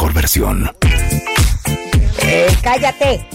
mejor versión. Cállate.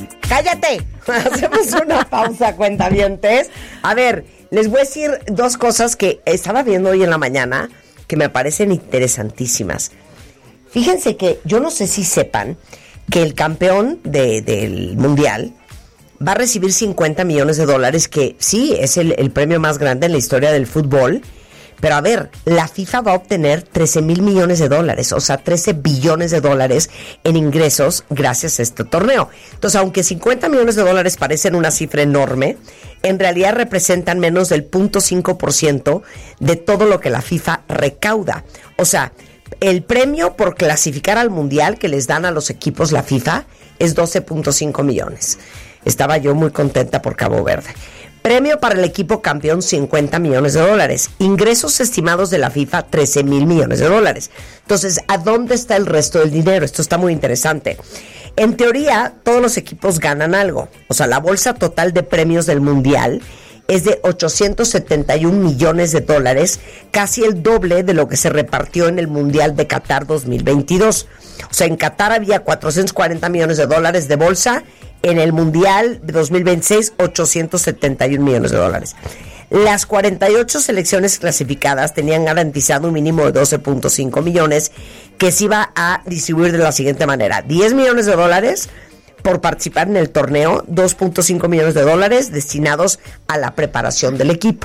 Hacemos una pausa, cuentavientes. A ver, les voy a decir dos cosas que estaba viendo hoy en la mañana que me parecen interesantísimas. Fíjense que yo no sé si sepan que el campeón del mundial va a recibir $50 millones, que sí, es el premio más grande en la historia del fútbol. Pero a ver, la FIFA va a obtener $13,000 millones, o sea, $13 billones en ingresos gracias a este torneo. Entonces, aunque $50 millones parecen una cifra enorme, en realidad representan menos del 0.5% de todo lo que la FIFA recauda. O sea, el premio por clasificar al mundial que les dan a los equipos la FIFA es 12.5 millones. Estaba yo muy contenta por Cabo Verde. Premio para el equipo campeón, $50 millones. Ingresos estimados de la FIFA, $13,000 millones. Entonces, ¿a dónde está el resto del dinero? Esto está muy interesante. En teoría, todos los equipos ganan algo. O sea, la bolsa total de premios del Mundial es de $871 millones, casi el doble de lo que se repartió en el Mundial de Qatar 2022. O sea, en Qatar había $440 millones de bolsa. En el Mundial de 2026, $871 millones. Las 48 selecciones clasificadas tenían garantizado un mínimo de 12.5 millones que se iba a distribuir de la siguiente manera: $10 millones por participar en el torneo, $2.5 millones destinados a la preparación del equipo.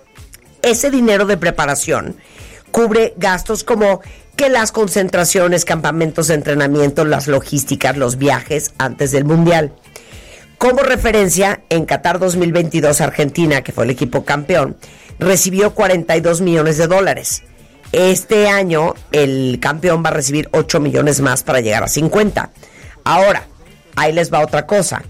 Ese dinero de preparación cubre gastos como que las concentraciones, campamentos de entrenamiento, las logísticas, los viajes antes del Mundial. Como referencia, en Qatar 2022, Argentina, que fue el equipo campeón, recibió $42 millones. Este año, el campeón va a recibir 8 millones más para llegar a 50. Ahora, ahí les va otra cosa.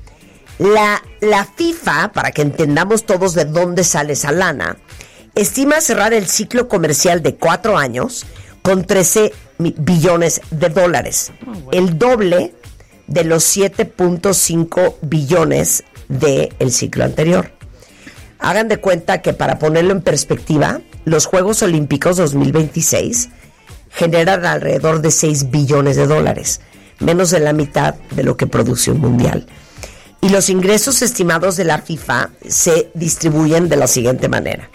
La FIFA, para que entendamos todos de dónde sale esa lana, estima cerrar el ciclo comercial de 4 años con $13 billones. El doble de los 7.5 billones del ciclo anterior. Hagan de cuenta que, para ponerlo en perspectiva, los Juegos Olímpicos 2026 generan alrededor de $6 billones, menos de la mitad de lo que produce un mundial. Y los ingresos estimados de la FIFA se distribuyen de la siguiente manera: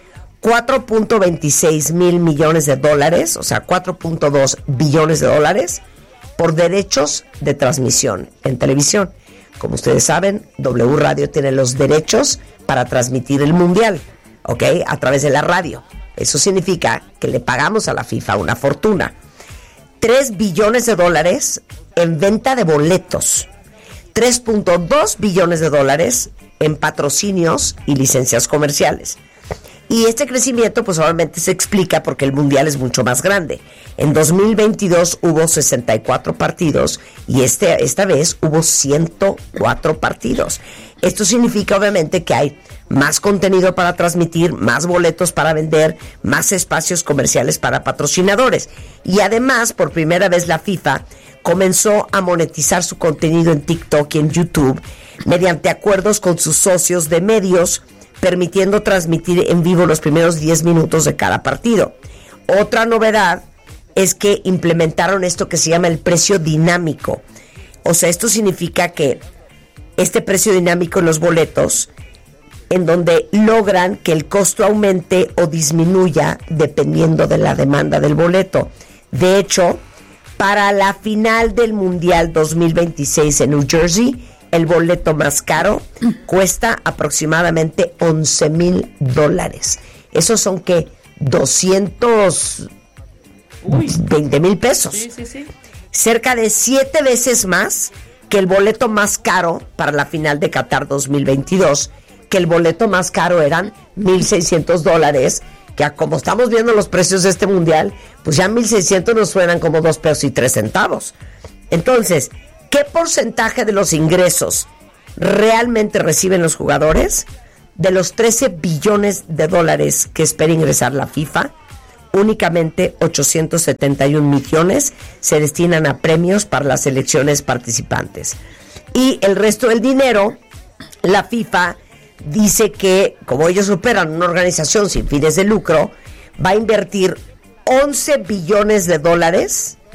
$4.26 mil millones, o sea, $4.2 billones por derechos de transmisión en televisión. Como ustedes saben, W Radio tiene los derechos para transmitir el mundial, ¿ok? A través de la radio. Eso significa que le pagamos a la FIFA una fortuna. $3 billones en venta de boletos. $3.2 billones en patrocinios y licencias comerciales. Y este crecimiento pues obviamente se explica porque el mundial es mucho más grande. En 2022 hubo 64 partidos y esta vez hubo 104 partidos. Esto significa obviamente que hay más contenido para transmitir, más boletos para vender, más espacios comerciales para patrocinadores. Y además, por primera vez la FIFA comenzó a monetizar su contenido en TikTok y en YouTube mediante acuerdos con sus socios de medios, permitiendo transmitir en vivo los primeros 10 minutos de cada partido. Otra novedad es que implementaron esto que se llama el precio dinámico. O sea, esto significa que este precio dinámico en los boletos, en donde logran que el costo aumente o disminuya dependiendo de la demanda del boleto. De hecho, para la final del Mundial 2026 en New Jersey, el boleto más caro cuesta aproximadamente $11,000. Esos son, ¿qué? 220,000 pesos. Sí. Cerca de 7 veces más que el boleto más caro para la final de Qatar 2022, que el boleto más caro eran $1,600, que como estamos viendo los precios de este mundial, pues ya 1,600 nos suenan como $2.03. Entonces, ¿qué porcentaje de los ingresos realmente reciben los jugadores? De los $13 billones que espera ingresar la FIFA, únicamente 871 millones se destinan a premios para las selecciones participantes. Y el resto del dinero, la FIFA dice que, como ellos operan una organización sin fines de lucro, va a invertir $11 billones